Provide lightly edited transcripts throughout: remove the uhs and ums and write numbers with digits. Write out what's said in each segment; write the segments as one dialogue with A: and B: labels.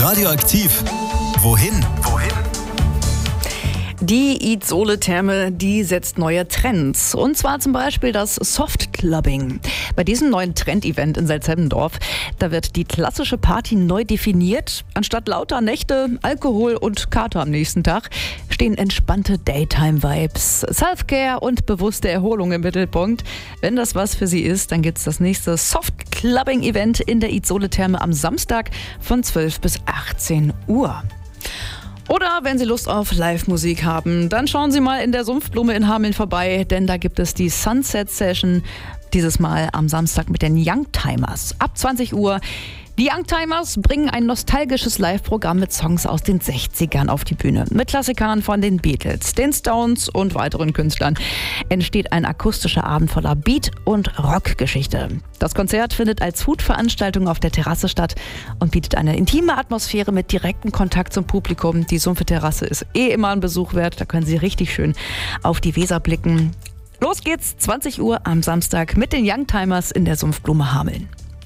A: Radioaktiv. Wohin?
B: Die Itzole-Therme, die setzt neue Trends. Und zwar zum Beispiel das Softclubbing. Bei diesem neuen Trend-Event in Salzhemmendorf, da wird die klassische Party neu definiert. Anstatt lauter Nächte, Alkohol und Kater am nächsten Tag stehen entspannte Daytime-Vibes, Self-Care und bewusste Erholung im Mittelpunkt. Wenn das was für Sie ist, dann gibt's das nächste Softclubbing-Event in der Itzole-Therme am Samstag von 12 bis 18 Uhr. Oder wenn Sie Lust auf Live-Musik haben, dann schauen Sie mal in der Sumpfblume in Hameln vorbei, denn da gibt es die Sunset Session, dieses Mal am Samstag mit den Youngtimers. Ab 20 Uhr. Die Youngtimers bringen ein nostalgisches Live-Programm mit Songs aus den 60ern auf die Bühne. Mit Klassikern von den Beatles, den Stones und weiteren Künstlern entsteht ein akustischer Abend voller Beat- und Rockgeschichte. Das Konzert findet als Food-Veranstaltung auf der Terrasse statt und bietet eine intime Atmosphäre mit direktem Kontakt zum Publikum. Die Sumpfe-Terrasse ist immer ein Besuch wert, da können Sie richtig schön auf die Weser blicken. Los geht's, 20 Uhr am Samstag mit den Youngtimers in der Sumpfblume Hameln.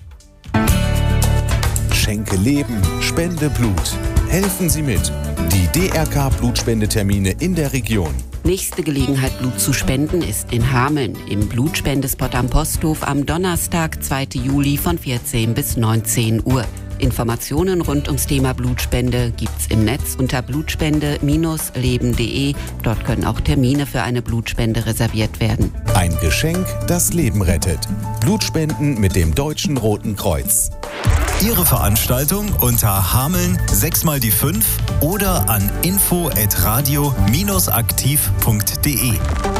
C: Schenke Leben, spende Blut. Helfen Sie mit. Die DRK-Blutspendetermine in der Region.
D: Nächste Gelegenheit, Blut zu spenden, ist in Hameln im Blutspendespot am Posthof am Donnerstag, 2. Juli von 14 bis 19 Uhr. Informationen rund ums Thema Blutspende gibt's im Netz unter blutspende-leben.de. Dort können auch Termine für eine Blutspende reserviert werden.
C: Ein Geschenk, das Leben rettet. Blutspenden mit dem Deutschen Roten Kreuz.
A: Ihre Veranstaltung unter Hameln 6x5 oder an info@radio-aktiv.de.